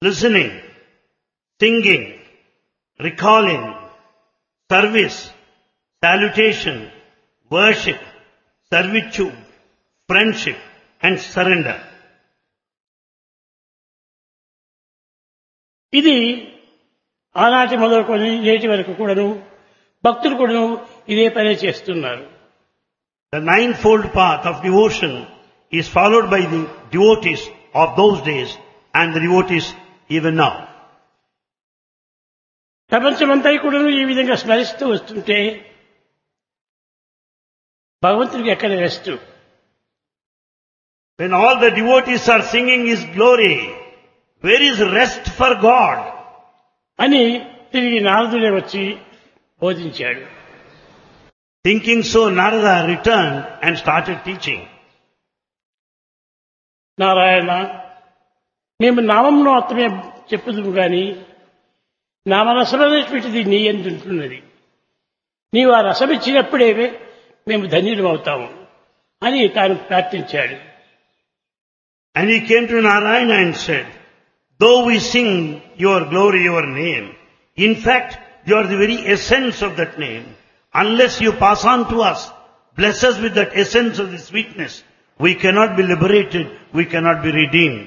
listening, singing, recalling, service, salutation, worship, servitude, friendship and surrender. ఇది ఆనాటి మొదలుకొని నేటి వరకు కూడాను భక్తులు కూడాను ఇదే పనే చేస్తున్నారు. The ninefold path of devotion is followed by the devotees of those days and the devotees even now. ప్రపంచమంతా కూడాను ఈ విధంగా స్మరిస్తూ వస్తుంటే భగవంతుడికి ఎక్కడ rest? When all the devotees are singing His glory, where is rest for God? అని తిరిగి నారదుడే వచ్చి బోధించాడు. Thinking so, Narada returned and started teaching. Narayana, మేము నామంలో మాత్రమే చెప్పుదుము గాని నామరసమైనటువంటిది నీ యందు ఉంటున్నది. నీవు ఆ రసం ఇచ్చినప్పుడే మేము ధన్యులం అవుతాము అని తాను ప్రార్థించాడు. And he came to Narayana and said, though we sing your glory, your name, in fact, you are the very essence of that name. Unless you pass on to us, bless us with that essence of the sweetness, we cannot be liberated, we cannot be redeemed.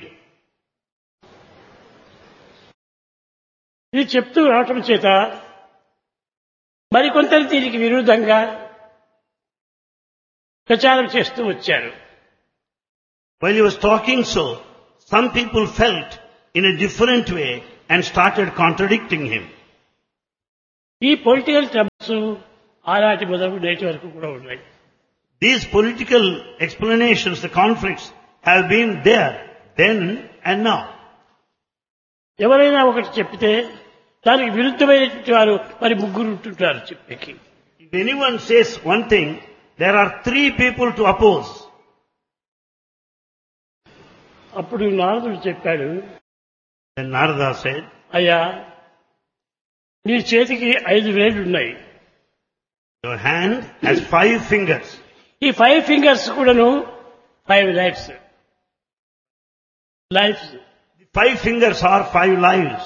ఇది చెప్తూ రావటం చేత మరికొంతరు దీనికి విరుద్ధంగా ప్రచారం చేస్తూ వచ్చారు. While he was talking so, some people felt in a different way and started contradicting him. ఈ పొలిటికల్ ట్రబుల్స్ ఆనాటి మొదలు నేటి వరకు కూడా ఉన్నాయి. These political explanations, the conflicts have been there then and now. ఎవరైనా ఒకటి చెప్తే దానికి విరుద్ధమైనటువంటి వారు మరి ముగ్గురు ఉంటుంటారు చెప్పేకి. If anyone says one thing, there are three people to oppose. అప్పుడు నారదుడు చెప్పాడు, Then Narada said, అయ్యా నీ చేతికి 5 వేళ్లు ఉన్నాయి. your hand has 5 fingers. ఈ 5 ఫింగర్స్ కూడాను 5 lifes. The 5 fingers are 5 lives.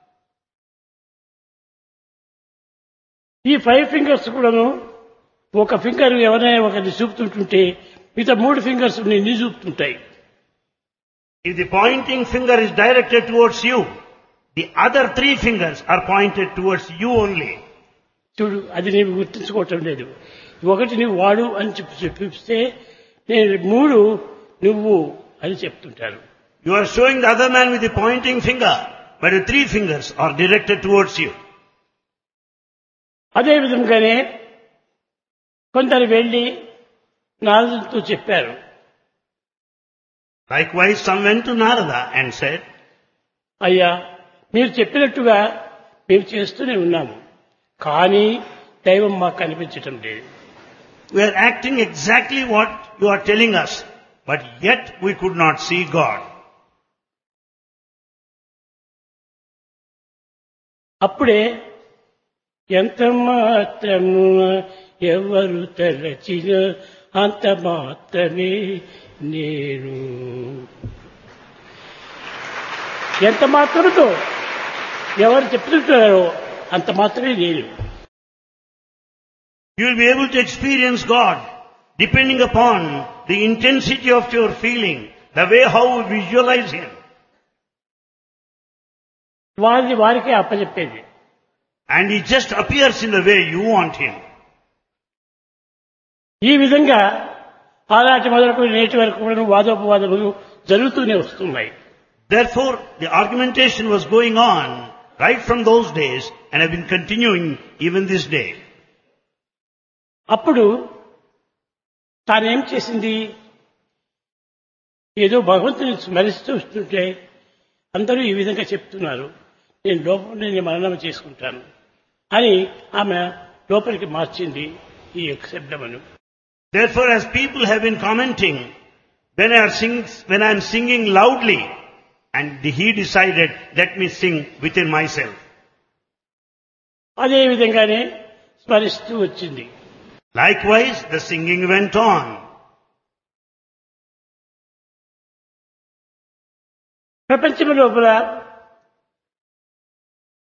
ఈ 5 ఫింగర్స్ కూడాను ఒక ఫింగర్ ఎవరైనా ఒకరిని చూపుతుంటుంటే మిగతా 3 ఫింగర్స్ నిన్ను చూపుతుంటాయి. If the pointing finger is directed towards you, the other 3 fingers are pointed towards you only. చూడు, అది నీవు గుర్తించుకోవటం లేదు. ఒకటి నువ్వు వాడు అని చెప్పిస్తే నేను 3 నువ్వు అని చెప్తుంటారు. You are showing the other man with the pointing finger, but the 3 fingers are directed towards you. అదే విధంగానే కొందరు వెళ్ళి నారదుడితో చెప్పారు. Likewise, some went to Narada and said, అయ్యా మీరు చెప్పినట్టుగా మేము చేస్తూనే ఉన్నాము, కానీ దైవం మాకు కనిపించటం లేదు. we are acting exactly what you are telling us, but yet we could not see God. అప్పుడే ఎంత మాత్రము ఎవరు తలచిన అంత మాత్రమే నేను. ఎంత మాత్రముతో ఎవరు చెప్తుంటారో అంత మాత్రమే నేను. You will be able to experience God depending upon the intensity of your feeling, the way how you visualize Him. వారిని వారికే అప్పచెప్పేది. And He just appears in the way you want Him. ఈ విధంగా ఆనాటి మొదలకు నేటి వరకు కూడా వాదోపవాదములు జరుగుతూనే వస్తున్నాయి. Therefore, the argumentation was going on right from those days and have been continuing even this day. అప్పుడు తానేం చేసింది, ఏదో భగవంతుని స్మరిస్తూ వస్తుంటే అందరూ ఈ విధంగా చెప్తున్నారు, నేను లోపల మననం చేసుకుంటాను అని ఆమె లోపలికి మార్చింది ఈ యొక్క శబ్దమును. Therefore, as people have been commenting, when I am singing loudly, and he decided, let me sing within myself. అదే విధంగానే స్మరిస్తూ వచ్చింది. Likewise, the singing went on. ప్రపంచం లోపల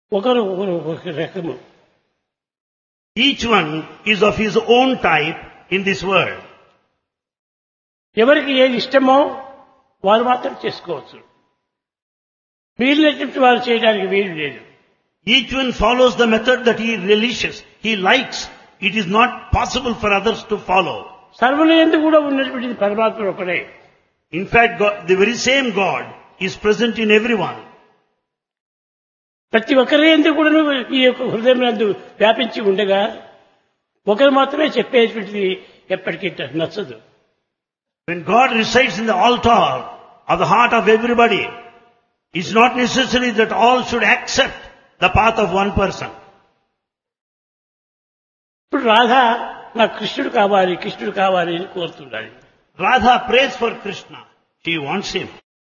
ఒకరు ఒకరు ఒక రకము. Each one is of his own type in this world. ఎవరికి ఏది ఇష్టమో వారు మాత్రం చేసుకోవచ్చు. వీళ్ళటువంటి వారు చేయడానికి వీలు లేదు. Each one follows the method that he relishes, he likes. It is not possible for others to follow. సర్వనందు కూడా ఉన్నటువంటిది పరమాత్మ ఒకడే. In fact, God, the very same God is present in everyone. ప్రతి ఒక్కరి యందు కూడా ఈ యొక్క హృదయం నందు వ్యాపించి ఉండగా ఒకరు మాత్రమే చెప్పేటువంటిది ఎప్పటికీ నచ్చదు. When God resides in the altar of the heart of everybody, it's not necessary that all should accept the path of one person. ఇప్పుడు రాధ నాకు కృష్ణుడు కావాలి కృష్ణుడు కావాలి అని కోరుతుండాలి. Radha prays for Krishna. She wants him.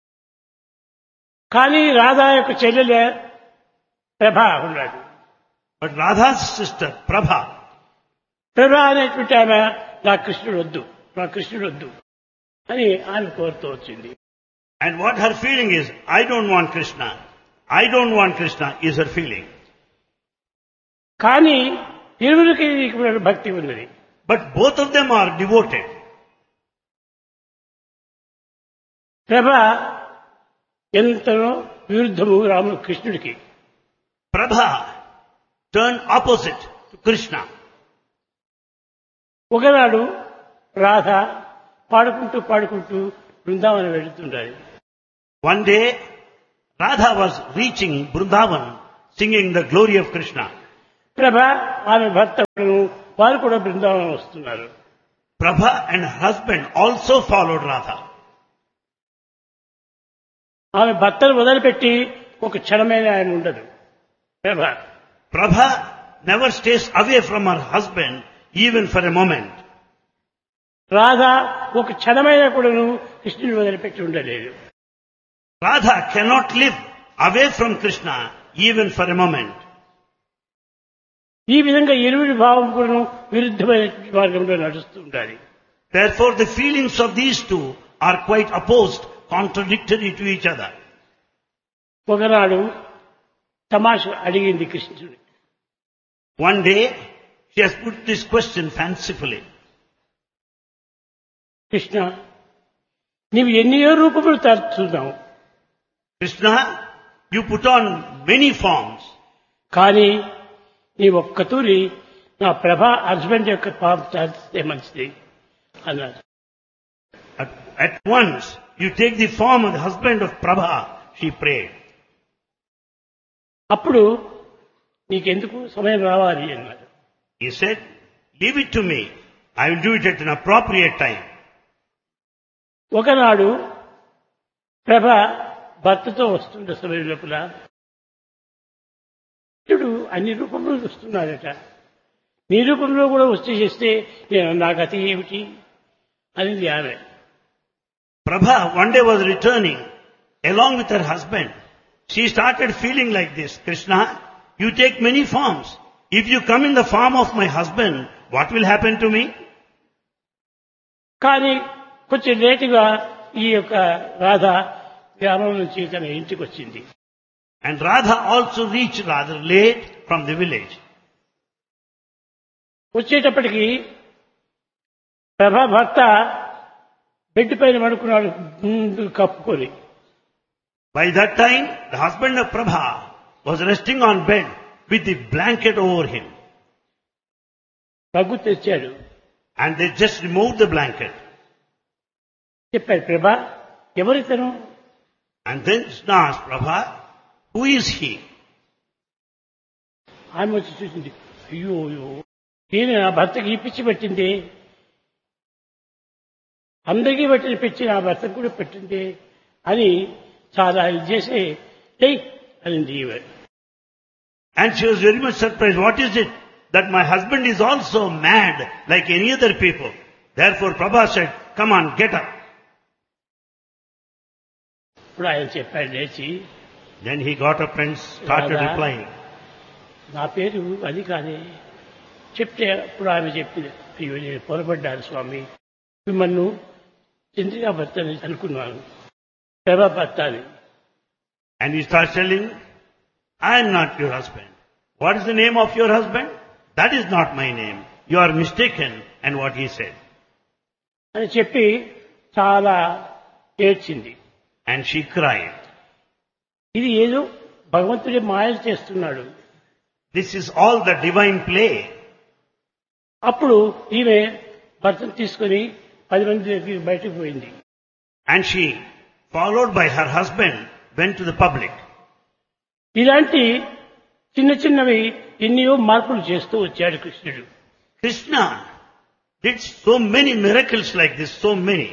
కానీ రాధా యొక్క చెల్లెలే ప్రభ ఉన్నాడు. But Radha's sister, Prabha, ప్రభ అనేటువంటి ఆమె నా కృష్ణుడు వద్దు నా కృష్ణుడు వద్దు అని ఆమె కోరుతూ వచ్చింది. and what her feeling is, I don't want Krishna. I don't want Krishna is her feeling. కానీ ఇరువురికి భక్తి ఉన్నది. But both of them are devoted. ప్రభ ఎంతనో విరుద్ధము రాముడు కృష్ణుడికి. Prabha turned opposite to Krishna. ఒకనాడు రాధ పాడుకుంటూ పాడుకుంటూ Brindavanam వెళుతుండాలి. One day, Radha was reaching Vrindavan singing the glory of Krishna. ప్రభ ఆమె భర్తను వారు కూడా బృందావనం వస్తున్నారు. Prabha and her husband also followed Radha. ఆమె భర్తను వదిలిపెట్టి ఒక క్షణమైన ఆయన ఉండదు. ప్రభ Prabha never stays away from her husband even for a moment. Radha ఒక క్షణమైన కూడాను కృష్ణుని వదిలిపెట్టి ఉండలేదు. Radha cannot live away from Krishna even for a moment. ఈ విధంగా ఇరువురి భావం కూడాను విరుద్ధమైన మార్గంలో నడుస్తూ ఉండాలి. Therefore, the feelings of these two are quite opposed, contradictory to each other. ఒకనాడు తమాష అడిగింది కృష్ణుడు. One day, she has put this question fancifully. Krishna, నీవు ఎన్నో రూపములు తరుచున్నావు. Krishna, you put on many forms. కానీ నీ ఒక్కతూరి నా ప్రభ హస్బెండ్ యొక్క పాపం చేస్తే మంచిది అన్నాడు. At once, you take the form of the husband of Prabha, she prayed. అప్పుడు నీకెందుకు సమయం రావాలి అన్నాడు. He said, leave it to me. I will do it at an appropriate time. ఒకనాడు ప్రభ భర్తతో వస్తుండే సమయం లోపల కృష్ణుడు అన్ని రూపంలో వస్తున్నాడట. నీ రూపంలో కూడా వచ్చి చేస్తే నేను నా గతి ఏమిటి అనేది ఆమె. Prabha one day was returning along with her husband. She started feeling like this. Krishna, you take many forms. If you come in the form of my husband, what will happen to me? కానీ కొంచెం లేటుగా ఈ యొక్క రాధ గ్రామం నుంచి తన ఇంటికి వచ్చింది. And Radha also reached rather late from the village. వచ్చేటప్పటికి ప్రభా భర్త బెడ్ పైన పడుకున్నాడు ముందు కప్పుకొని. By that time, the husband of Prabha was resting on bed with the blanket over him. Rug తెచ్చాడు. And they just removed the blanket. చెప్పాడు, ప్రభా ఎవరితను? And then Krishna asked Prabha, who is he? ఆమె వచ్చి చూసింది. అయ్యో అయ్యో, ఈయన నా భర్తకి ఈ పిచ్చి పెట్టింది, అందరికీ పెట్టిన పిచ్చి నా భర్తకు కూడా పెట్టింది అని చాలా ఇది చేసి అనింది ఈమె. And she was very much surprised. What is it? That my husband is also mad like any other people. Therefore Prabha said, come on, get up. ఇప్పుడు ఆయన చెప్పాడు లేచి. Then he got up and started Radha, replying. నా పేరు అది కాదే. చెప్తే అప్పుడు ఆమె చెప్పింది, అయ్యో నేను పొరపడ్డాను స్వామి, మిమ్మల్ని చంద్రికా భర్త అని అనుకున్నాను, ప్రభా భర్త అని. And he starts telling, I am not your husband. What is the name of your husband? That is not my name. You are mistaken. And what he said. అని చెప్పి చాలా ఏడ్చింది. And she cried. ఇది ఏదో భగవంతుడి మాయలు చేస్తున్నాడు. This is all the divine play. అప్పుడు ఈమె భర్తను తీసుకుని 10 మంది దగ్గరికి బయటకు పోయింది. And she, followed by her husband, went to the public. ఇలాంటి చిన్న చిన్నవి ఎన్నో మార్పులు చేస్తూ వచ్చాడు కృష్ణుడు. Krishna did so many miracles like this, so many.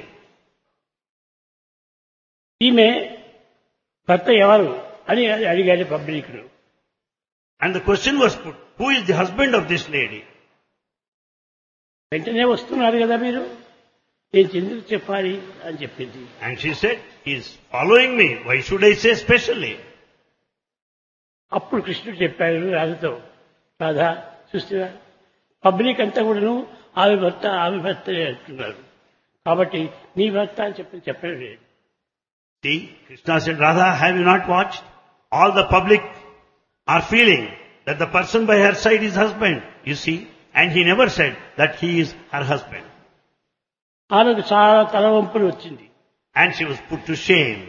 ఈమె భర్త ఎవరు అని అడిగాడు పబ్లిక్ను. And the question was put, who is the husband of this lady? వెంటనే వస్తున్నారు కదా మీరు, నేను ఎందుకు చెప్పాలి అని చెప్పింది. And she said, he is following me. Why should I say specially? అప్పుడు కృష్ణుడు చెప్పాడు రాధతో, రాధా చూస్తున్నా పబ్లిక్ అంతా కూడాను ఆమె భర్త అంటున్నారు, కాబట్టి నీ భర్త అని చెప్పడం లేదు. See, Krishna said, Radha, have you not watched? All the public are feeling that the person by her side is husband, you see, and he never said that he is her husband. ఆమెకు చాలా తలవంపులు వచ్చింది. And she was put to shame.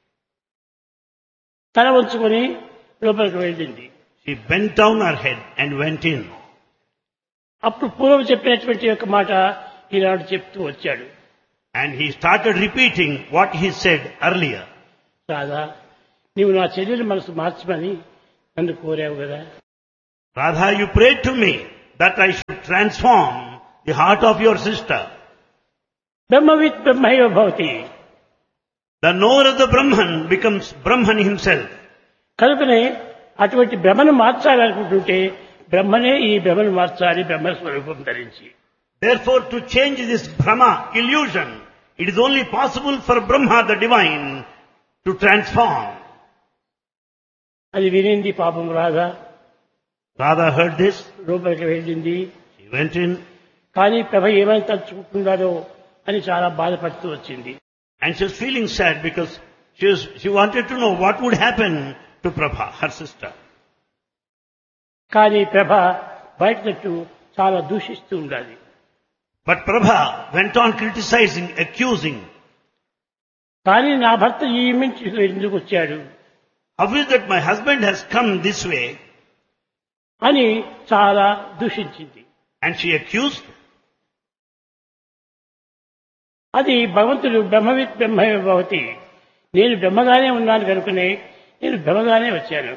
తల వంచుకొని లోపలికి వెళ్ళింది. She bent down her head and went in. అప్పుడు పూర్వం చెప్పినటువంటి యొక్క మాట ఈనాడు చెప్తూ వచ్చాడు. And he started repeating what he said earlier. Radha, నీవు నా చెల్లెలి మనసు మార్చమని నన్ను కోరావు కదా. Radha, you prayed to me that I should transform the heart of your sister. బ్రహ్మవిత్ బ్రహ్మైవ Bhavati. The knower of the Brahman becomes Brahman himself. కనుకనే అటువంటి బ్రహ్మను మార్చాలనుకుంటుంటే బ్రహ్మనే ఈ బ్రహ్మను మార్చాలి, బ్రహ్మ స్వరూపం ధరించి. Therefore, to change this Brahma illusion, it is only possible for Brahma, the divine, to transform. అది వినింది పాపం రాధ. Radha heard this. లోపలికి వెళ్ళింది. She went in. కానీ ప్రభ ఏమని తలుచుకుంటున్నాడో అని చాలా బాధపడుతూ వచ్చింది. And she was feeling sad because she wanted to know what would happen to Prabha, her sister. కానీ ప్రభ బయటకు చాలా దూషిస్తూ ఉండాలి. But Prabha went on criticizing, accusing. కానీ నా భర్త ఈ ఇంటికి ఎందుకు వచ్చాడు, How is that my husband has come this way? అని చాలా దూషించింది. And she accused. అది భగవంతుడు బ్రహ్మవిత్ బ్రహ్మైవ భవతి, నేను బ్రహ్మగానే ఉన్నాను కనుకనే నేను బ్రహ్మగానే వచ్చాను.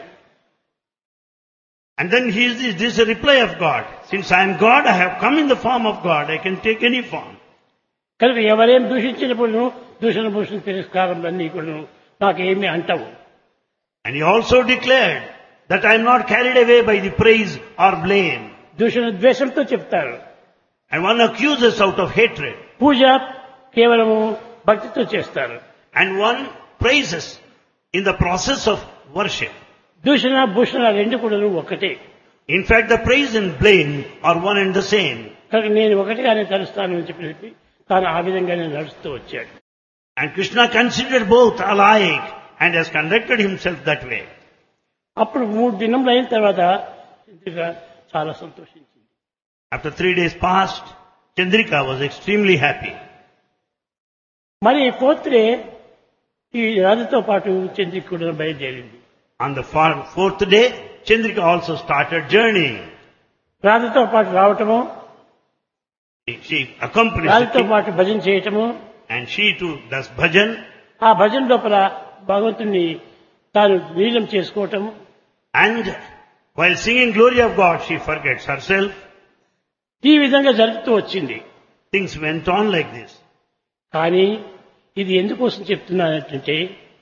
And then this is a reply of God. Since I am God, I have come in the form of God. I can take any form. కనుక ఎవరేం దూషించినప్పుడు దూషణ భూషణ తిరస్కారంలన్నీ కూడా నాకేమీ అంటవు. And he also declared that I am not carried away by the praise or blame. దూషణ ద్వేషంతో చెప్తారు. And one accuses out of hatred. పూజ కేవలము భక్తితో చేస్తారు. And one praises in the process of worship. దూషణ భూషణ రెండు కూడా ఒకటే. In fact, the praise and blame are one and the same. కనుక నేను ఒకటిగానే తలుస్తాను అని చెప్పి తాను ఆ విధంగానే నడుస్తూ వచ్చాడు. And Krishna considered both alike and has conducted himself that way. అప్పుడు 3 దినములు అయిన తర్వాత చంద్రిక చాలా సంతోషించింది. After 3 days passed, Chandrika was extremely happy. మరి 4th డే ఈ రాజుతో పాటు చంద్రిక కూడా బయలుదేరింది. On the 4th day, Chandrika also started journeying. రాజుతో పాటు రావటము, She accompanied రాజుతో the king, పాటు భజన చేయటము, and she too does bhajan. ఆ భజన లోపల భగవంతుని తాను లీనం చేసుకోవటము, And while singing glory of God, she forgets herself. ఈ విధంగా జరుగుతూ వచ్చింది. Things went on like this. కానీ ఇది ఎందుకోసం చెప్తున్నానంటే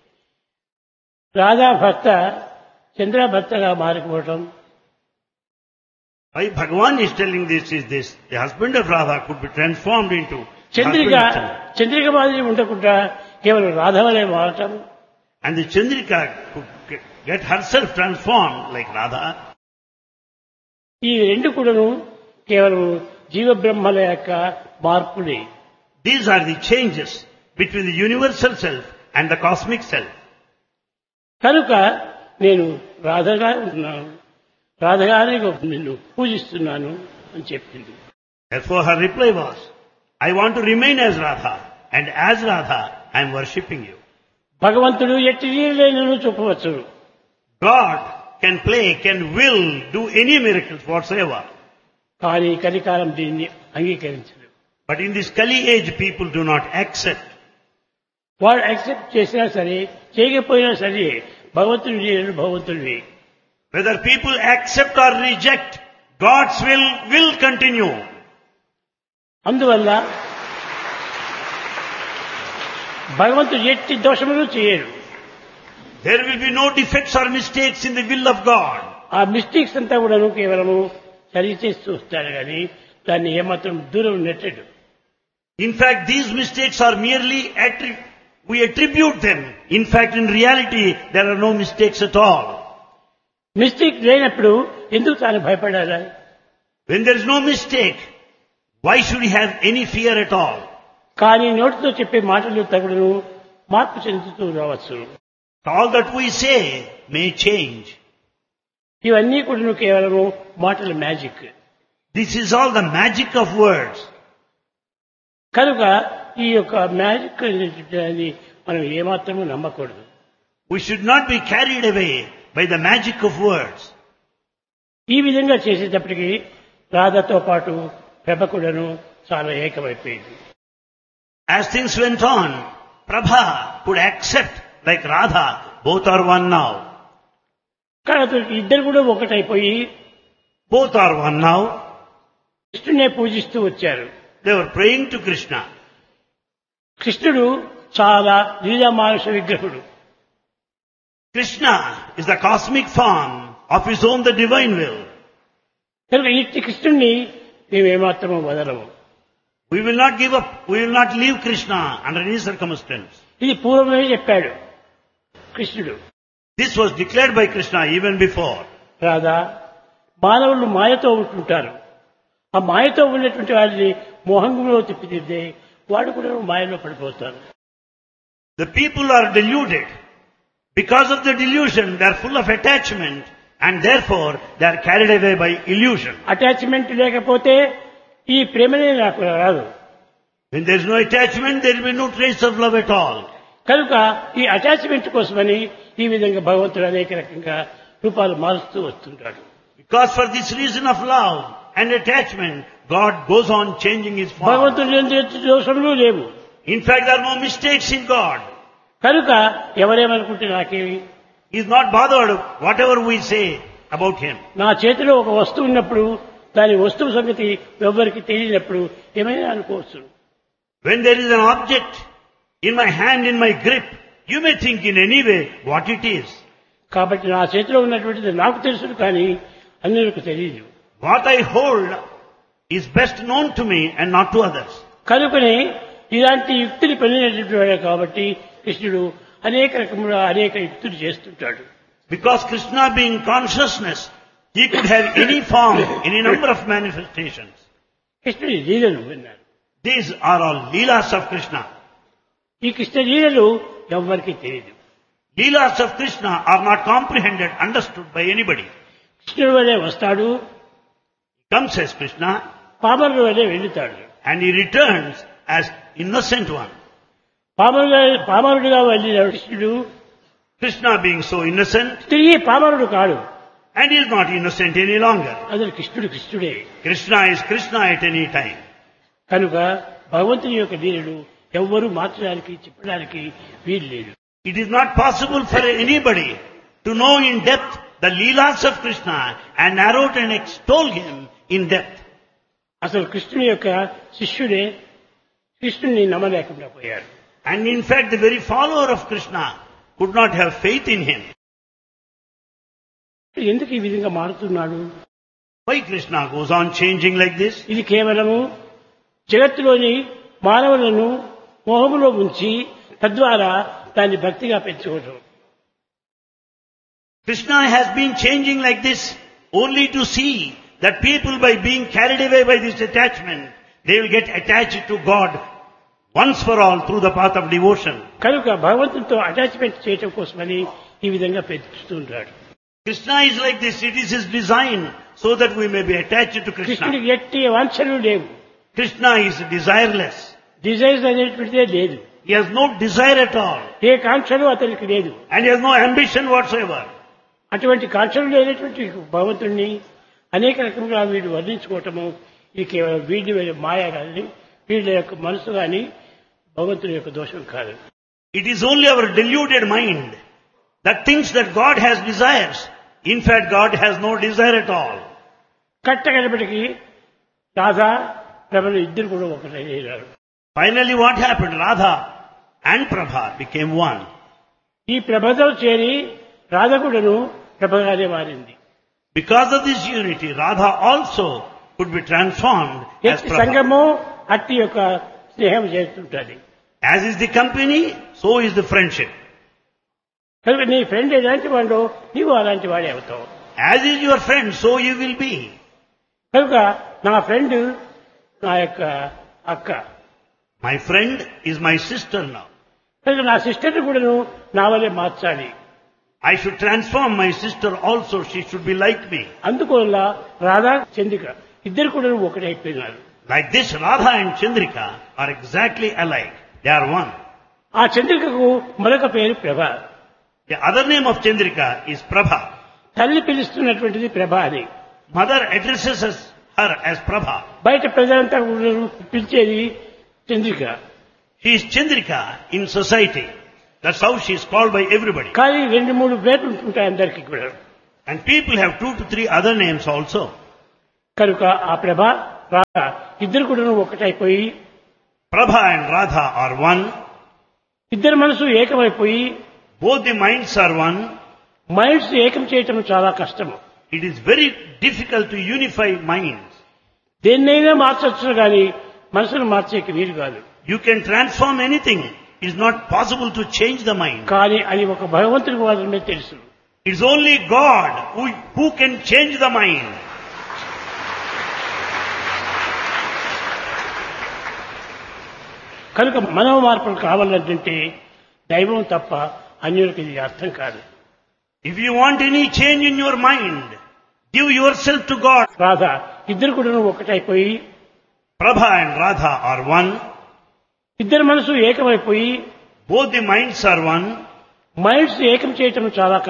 రాధా భర్త చంద్ర భర్తగా మారిపోవటం, Why Bhagavan is telling this is this. The husband of Radha could be transformed into Chandrika husband of Chandrika. Chandrika మాదిరి ఉండకుండా కేవలం రాధవలే మారటం, And the Chandrika could get herself transformed like Radha. ఈ రెండు కూడాను కేవలం జీవబ్రహ్మల యొక్క మార్పులే. These are the changes between the universal self and the cosmic self. కనుక నేను రాధగా ఉన్నాను, రాధగానే నిన్ను పూజిస్తున్నాను అని చెప్పింది. Therefore her reply was, I want to remain as Radha, and as Radha I am worshipping you. భగవంతుడు ఎట్టి లీలలను చూపవచ్చు. God can play, can will, do any miracles whatsoever. కానీ కలికాలం దీన్ని అంగీకరించదు. But in this Kali age people do not accept. వాడు accept చేసినా సరే చేయకపోయినా సరే భగవంతుడి లీలలు భగవంతుడివి. Whether people accept or reject, God's will continue. అందువల్ల భగవంతుడు ఎట్టి దోషములు చేయడు. There will be no defects or mistakes in the will of God. ఆ మిస్టేక్స్ అంతా కూడా కేవలము సరిచేస్తూ వస్తాడు కానీ దాన్ని ఏమాత్రం దూరం నెట్టడు. In fact, these mistakes are merely we attribute them. In fact, in reality, there are no mistakes at all. Mistake లేనప్పుడు ఎందుకు తాను భయపడాలి? When there is no mistake, why should he have any fear at all? కానీ నోటితో చెప్పే మాటలు తగుడును మార్పు చెందుతూ రావచ్చు. All that we say may change. ఇవన్నీ కూడా కేవలము మాటల magic. This is all the magic of words. కనుక ఈ యొక్క మ్యాజిక్ అనేది మనం ఏమాత్రము నమ్మకూడదు. We should not be carried away by the magic of words. ఈ విధంగా చేసేటప్పటికి రాధతో పాటు ప్రభ కూడాను చాలా ఏకమైపోయింది. As things went on, Prabha could accept like Radha, both are one now. కాబట్టి ఇద్దరు కూడా ఒకటైపోయి Both are one now. కృష్ణునే పూజిస్తూ వచ్చారు. They were praying to Krishna. కృష్ణుడు చాలా లీలామానుష విగ్రహుడు. Krishna is the cosmic form of his own, the divine will. కనుక ఇట్టి కృష్ణుణ్ణి మేమేమాత్రము వదలము. We will not give up. We will not leave Krishna under any circumstance. ఇది పూర్వమే చెప్పాడు కృష్ణుడు. This was declared by Krishna even before. Radha, మానవులు మాయతో ఉంటుంటారు. ఆ మాయతో ఉన్నటువంటి వాడిని మోహంలో తిప్పిదిద్దే వాడు కూడా మాయలో పడిపోతారు. The people are deluded. Because of the delusion, they are full of attachment and therefore they are carried away by illusion. Attachment లేకపోతే ఈ ప్రేమనే నాకు రాదు. When there is no attachment, there will be no trace of love at all. కనుక ఈ attachment కోసమని ఈ విధంగా భగవంతుడు అనేక రకంగా రూపాలు మారుస్తూ వస్తుంటాడు. Because for this reason of love and attachment, God goes on changing his form. భగవంతుడు ఎందు దోషములు లేవు. In fact, there are no mistakes in God. కనుక ఎవరేమనుకుంటే నాకేమి, He is not bothered whatever we say about him. నా చేతిలో ఒక వస్తువు ఉన్నప్పుడు దాని వస్తువు సంగతి ఎవరికి తెలియనప్పుడు ఏమైనా అనుకోవచ్చు. When there is an object in my hand, in my grip, you may think in any way what it is. కాబట్టి నా చేతిలో ఉన్నటువంటిది నాకు తెలుసు కానీ అన్యులకు తెలియదు. What I hold is best known to me and not to others. కనుకనే ఇలాంటి యుక్తిని పొందినటువంటి వాడే కాబట్టి కృష్ణుడు అనేక రకముల అనేక యుక్తులు చేస్తుంటాడు. Because Krishna being consciousness, he could have any form, any number of manifestations. కృష్ణుడి లీలలు విన్నారు. These are all Leelas of Krishna. ఈ కృష్ణ లీలలు ఎవ్వరికీ తెలియదు. Leelas of Krishna are not comprehended, understood by anybody. కృష్ణుడు వలె వస్తాడు, He comes as Krishna పామరుడు వలె వెళ్తాడు. and he returns as innocent one. పామరుడుగా వెళ్ళిన కృష్ణుడు Krishna being so innocent, తిరిగి పామరుడు కాడు. and he is not innocent any longer. అసలు కృష్ణుడే. Krishna is Krishna at any time. కనుక భగవంతుని యొక్క లీలలు ఎవ్వరూ మార్చడానికి చెప్పడానికి వీలు లేదు. It is not possible for anybody to know in depth the Leelas of Krishna and narrate and extol him in depth. అసలు కృష్ణుని యొక్క శిష్యుడే కృష్ణుని నమ్మలేకుండా పోయారు. And in fact, the very follower of Krishna could not have faith in him. ఎందుకు ఈ విధంగా మారుతున్నాడు? Why Krishna goes on changing like this? ఇది కేవలము జగత్తులోని మానవులను మోహములో ఉంచి తద్వారా దాన్ని భక్తిగా పెంచుకోవడం. Krishna has been changing like this only to see that people, by being carried away by this attachment, they will get attached to God once for all through the path of devotion. కనుక భగవంతునితో attachment చేయటం కోసమని ఈ విధంగా పెంచుతుంటాడు. Krishna is like this. It is his design so that we may be attached to Krishna. కృష్ణుడికి ఎట్టి వాంఛలు లేవు. Krishna is desireless. Desires అనేటువంటిదే లేదు. He has no desire at all. ఏ కాంక్షలు అతనికి లేదు. And he has no ambition whatsoever. అటువంటి కాంక్షలు లేనటువంటి భగవంతుడిని అనేక రకములుగా వీడు వర్ణించుకోవటము ఇది కేవలం వీడి మాయ కానీ వీళ్ళ యొక్క మనసు కానీ భగవంతుని యొక్క దోషం కాదు. It is only our deluded mind that thinks that God has desires. In fact, God has no desire at all. కట్టగడపటికి Radha ప్రభలు ఇద్దరు కూడా ఒకటయ్యారు. Finally, what happened? Radha and Prabha became one. ఈ ప్రభతో చేరి రాధ కూడాను ప్రభగానే మారింది. Because of this unity, Radha also could be transformed as ఎట్టి Prabha. సంఘము అట్టి యొక్క స్నేహం చేస్తుంటుంది. As is the company, so is the friendship. కనుక నీ ఫ్రెండ్ ఎలాంటి వాడో నీవు అలాంటి వాడే అవుతావు. As is your friend, so you will be. కనుక నా ఫ్రెండ్ నా యొక్క అక్క, My friend is my sister now. కనుక నా సిస్టర్ని కూడాను నా వల్లే మార్చాలి. I should transform my sister also. She should be like me. అందువల్ల రాధా చంద్రిక ఇద్దరు కూడా ఒకటైపోయినారు. Like this, Radha and Chandrika are exactly alike. They are one. ఆ చంద్రికకు మరొక పేరు ప్రభ. The other name of Chandrika is Prabha. తల్లి పిలుస్తున్నటువంటిది ప్రభ అని. Mother addresses her as Prabha. బయట ప్రజలంతా కూడా పిలిచేది Chandrika. She is Chandrika in society. That's how she is called by everybody. కానీ 2-3 పేర్లు ఉంటుంటాయి అందరికీ కూడా. And people have 2 to 3 other names also. కనుక ఆ ప్రభ రాధ ఇద్దరు కూడా ఒకటైపోయి Prabha and Radha are one. ఇద్దరు మనసు ఏకమైపోయి Both the minds are one. Minds ఏకం చేయటం చాలా కష్టము. It is very difficult to unify minds. దేన్నైనా మార్చొచ్చు కానీ మనసును మార్చేకి వీలు కాదు. You can transform anything. It is not possible to change the mind. కానీ అది ఒక భగవంతుడికి మాత్రమే తెలుసు. It is only God who can change the mind. కనుక మనో మార్పులు కావాలంటే దైవం తప్ప అన్యులకి ఇది అర్థం కాదు. If you want any change in your mind, give yourself to God. Radha ఇద్దరు కూడా ఒకటైపోయి Prabha and Radha are one. ఇద్దరు మనసు ఏకమైపోయి Both the minds are one. Minds ఏకం చేయటం చాలా